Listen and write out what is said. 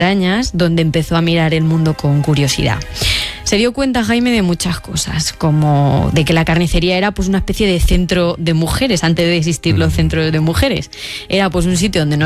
donde empezó a mirar el mundo con curiosidad. Se dio cuenta Jaime de muchas cosas, como de que la carnicería era pues una especie de centro de mujeres antes de existir los centros de mujeres. Era pues un sitio donde no